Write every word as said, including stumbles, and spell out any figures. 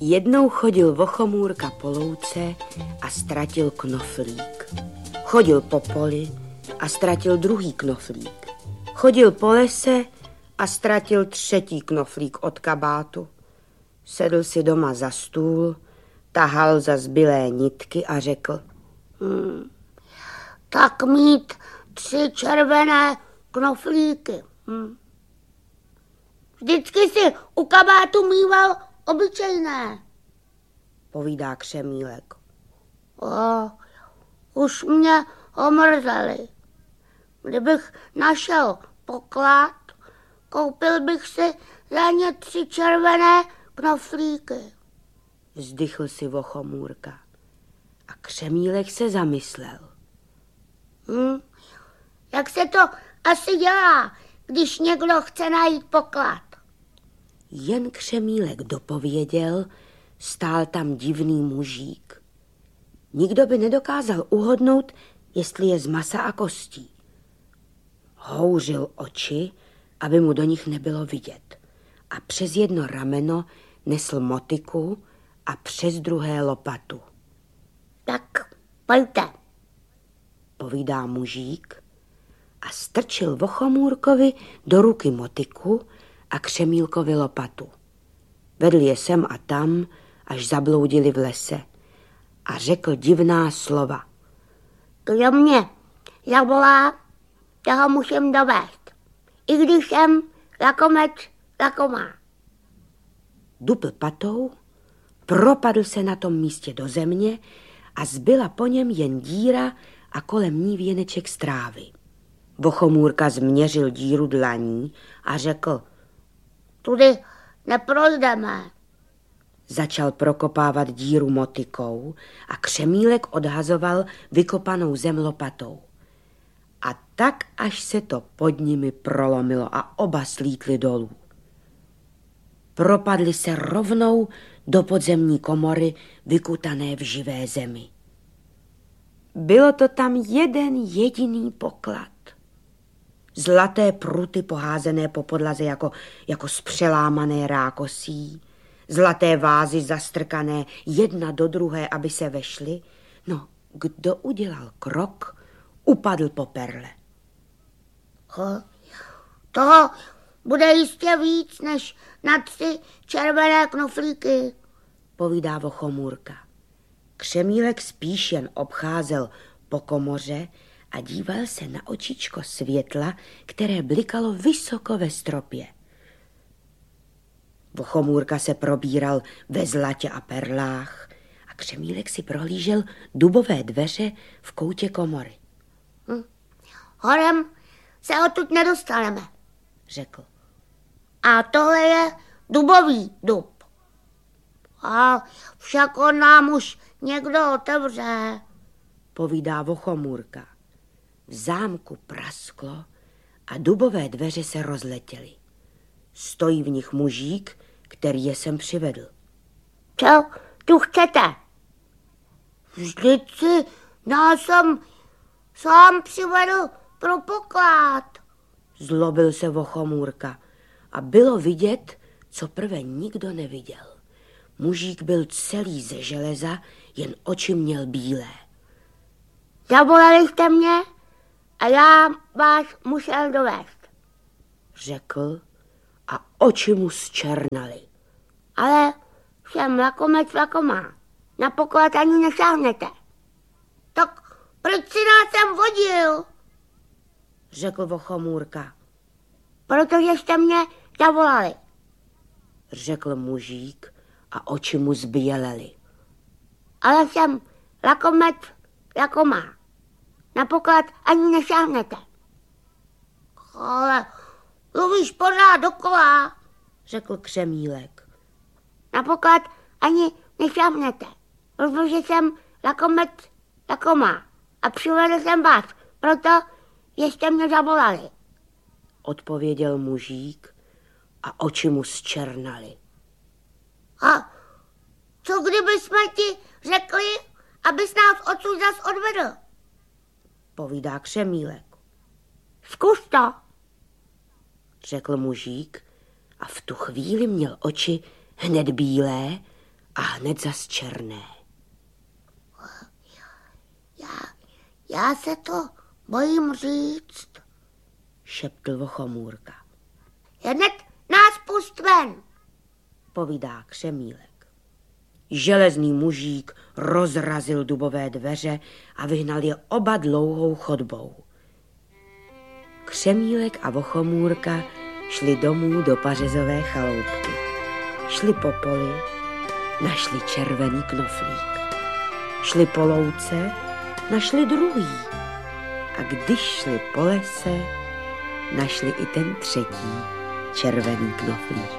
Jednou chodil vochomůrka po louce a ztratil knoflík. Chodil po poli a ztratil druhý knoflík. Chodil po lese a ztratil třetí knoflík od kabátu. Sedl si doma za stůl, tahal za zbylé nitky a řekl: Hmm, tak mít tři červené knoflíky. Hmm. Vždycky si u kabátu mýval obyčejné, povídá Křemílek. O, už mě omrzeli. Kdybych našel poklad, koupil bych si za ně tři červené knoflíky. Vzdychl si vochomůrka a Křemílek se zamyslel. Hmm, jak se to asi dělá, když někdo chce najít poklad? Jen Křemílek dopověděl, stál tam divný mužík. Nikdo by nedokázal uhodnout, jestli je z masa a kostí. Houřil oči, aby mu do nich nebylo vidět, a přes jedno rameno nesl motyku a přes druhé lopatu. Tak pojďte, povídá mužík a strčil vochomůrkovi do ruky motyku a Křemílkovi lopatu. Vedl je sem a tam, až zabloudili v lese, a řekl divná slova. Kdo mě zavolá, toho musím dovést, i když jsem lakomec lakomá. Dupl patou, propadl se na tom místě do země a zbyla po něm jen díra a kolem ní věneček strávy. Vochomůrka změřil díru dlaní a řekl: Tudy neprojdeme. Začal prokopávat díru motykou a Křemílek odhazoval vykopanou zem lopatou. A tak, až se to pod nimi prolomilo a oba slítli dolů. Propadli se rovnou do podzemní komory, vykutané v živé zemi. Bylo to tam jeden jediný poklad. Zlaté pruty poházené po podlaze jako, jako z přelámané rákosí, zlaté vázy zastrkané jedna do druhé, aby se vešly. No, kdo udělal krok, upadl po perle. Toho bude jistě víc než na tři červené knoflíky, povídá vochomůrka. Křemílek spíš jen obcházel po komoře a díval se na očičko světla, které blikalo vysoko ve stropě. Vochomůrka se probíral ve zlatě a perlách a Křemílek si prohlížel dubové dveře v koutě komory. Hm. Horem se odtud nedostaneme, řekl. A tohle je dubový dub. A však on nám už někdo otevře, povídá vochomůrka. V zámku prasklo a dubové dveře se rozletěly. Stojí v nich mužík, který je sem přivedl. Co tu chcete? Vždyť si nás jsem sám přivedl pro poklad. Zlobil se vochomůrka a bylo vidět, co prve nikdo neviděl. Mužík byl celý ze železa, jen oči měl bílé. Zavolali jste mě a já vás musel dovést, řekl a oči mu zčernaly. Ale jsem lakomec lakomá, na poklad ani nesáhnete. Tak proč si nás sem vodil? Řekl vochomůrka. Protože jste mě zavolali, řekl mužík a oči mu zbělely. Ale jsem lakomec lakomá, na poklad ani nesáhnete. Ale mluvíš pořád dokola, řekl Křemílek. Na poklad ani nesáhnete, protože jsem lakomec lakomá a přivedl jsem vás, proto jste mě zavolali, odpověděl mužík a oči mu zčernaly. A co kdyby jsme ti řekli, abys nás odsud zas odvedl? Povídá Křemílek. Zkus to, řekl mužík a v tu chvíli měl oči hned bílé a hned zas černé. Já, já se to bojím říct, šeptl Vochomůrka. Hned nás pust ven, povídá Křemílek. Železný mužík rozrazil dubové dveře a vyhnal je oba dlouhou chodbou. Křemílek a Vochomůrka šli domů do pařezové chaloupky. Šli po poli, našli červený knoflík. Šli po louce, našli druhý. A když šli po lese, našli i ten třetí červený knoflík.